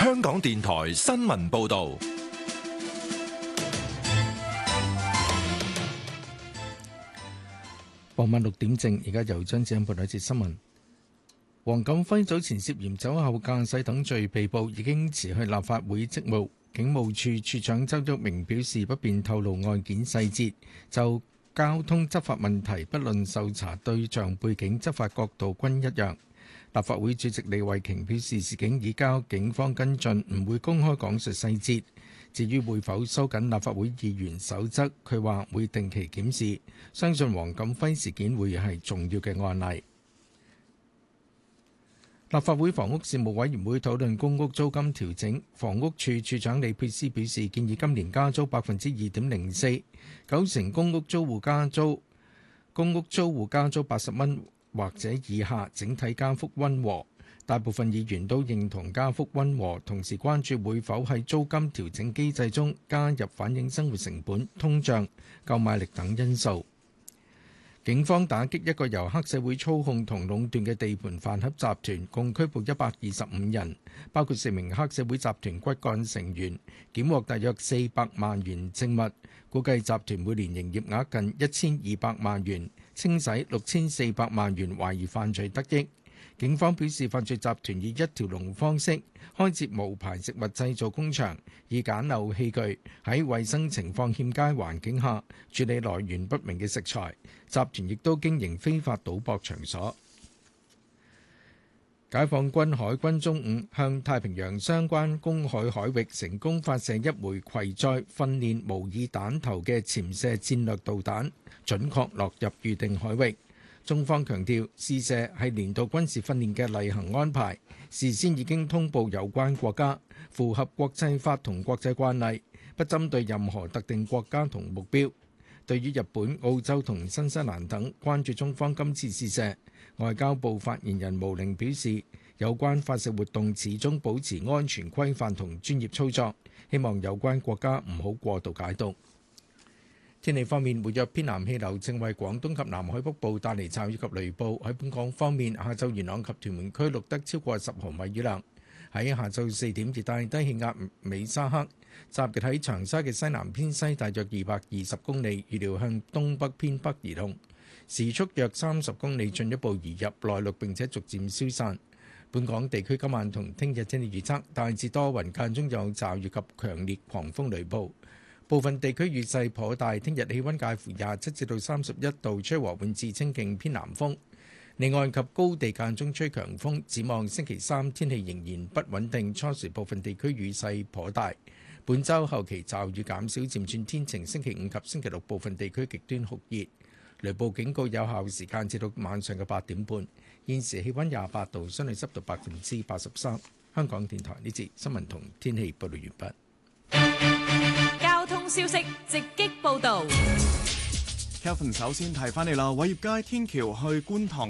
香港電台新聞報道。 傍晚6點正，而家由張子欣報道一節新聞。黃錦輝早前涉嫌酒後駕駛等罪被捕，已經辭去立法會職務。警務處處長周旭明表示，不便透露案件細節，就交通執法問題，不論受查對象背景、執法角度均一樣。立法會主席李慧瓊表示，事件已交警方跟進，唔會公開講述細節。至於會否收緊立法會議員守則，佢話會定期檢視，相信黃錦輝事件會係重要嘅案例。立法會房屋事務委員會討論公屋租金調整，房屋處處長李佩斯表示，建議今年加租2.04%，九成公屋租戶加租80蚊或者以下，整體加幅溫和。大部分議員都認同加幅溫和，同時關注會否喺租金調整機制中加入反映生活成本、通脹、購買力等因素。警方打擊一個由黑社會操控同壟斷嘅地盤飯盒集團，共拘捕125人，包括4名黑社會集團骨幹成員，檢獲大約400萬元證物，估計集團每年營業額近1200萬元，清洗6400萬元懷疑犯罪得益。警方表示，犯罪集團以一條龍方式開設無牌食物製造工場，以簡陋器具喺衛生情況欠佳環境下處理來源不明嘅食材。集團亦都經營非法賭博場所。解放軍海軍中午向太平洋相關公海海域成功發射一枚攜載訓練模擬彈頭嘅潛射戰略導彈，準確落入預定海域。中方強調，試射係年度軍事訓練嘅例行安排，事先已經通報有關國家，符合國際法同國際慣例，不針對任何特定國家同目標。對於日本、澳洲同新西蘭等關注中方今次試射，外交部發言人毛寧表示，有關發射活動始終保持安全規範同專業操作，希望有關國家唔好過度解讀。天氣方面，活躍偏南氣流正為廣東及南海北部帶嚟驟雨及雷暴。喺本港方面，下晝元朗及屯門區錄得超過10毫米雨量。喺下晝4點，熱帶低氣壓美沙克集結喺長沙嘅西南偏西大約220公里，預料向東北偏北移動，時速約30公里，進一步移入內陸並且逐漸消散。本港地區今晚同聽日天氣預測，大致多雲，間中有驟雨及強烈狂風雷暴。部分地區雨勢頗大，聽日氣溫介乎27至到31度，吹和緩至清勁偏南風。離岸及高地間中吹強風。展望星期三天氣仍然不穩定，初時部分地區雨勢頗大。本週後期驟雨減少，漸轉天晴。星期五及星期六部分地區極端酷熱，雷暴警告有效時間至到晚上嘅8點半。現時氣溫28度，相對濕度83%。香港電台呢節新聞同天氣報道完畢。 交通消息直擊報道。 Kelvin 首先提翻你啦，偉業街天橋去觀塘